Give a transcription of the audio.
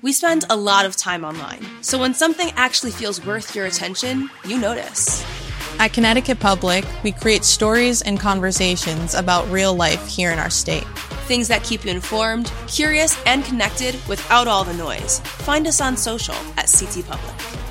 We spend a lot of time online, so when something actually feels worth your attention, you notice. At Connecticut Public, we create stories and conversations about real life here in our state. Things that keep you informed, curious, and connected without all the noise. Find us on social at CT Public.